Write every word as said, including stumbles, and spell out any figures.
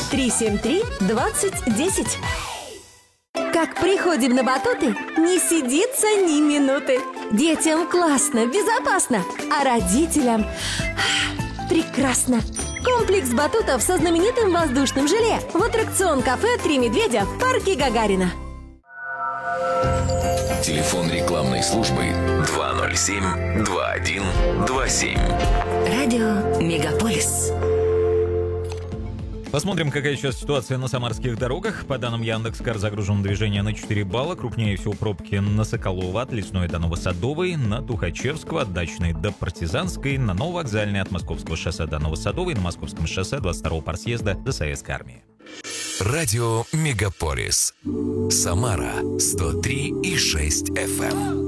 три семь три двадцать десять. Как приходим на батуты, не сидится ни минуты. Детям классно, безопасно, а родителям прекрасно. Комплекс батутов со знаменитым воздушным желе в аттракцион-кафе «Три медведя» в парке Гагарина. Телефон рекламной службы два ноль семь два один два семь. Радио Мегаполис. Посмотрим, какая сейчас ситуация на самарских дорогах. По данным Яндекс.Кар, загружено движение на четыре балла. Крупнее всего пробки на Соколова от Лесной до Новосадовой, на Тухачевского от Дачной до Партизанской, на Нововокзальной от Московского шоссе до Новосадовой, на Московском шоссе двадцать второго партсъезда до Советской армии. Радио Мегаполис. Самара сто три и шесть эф эм.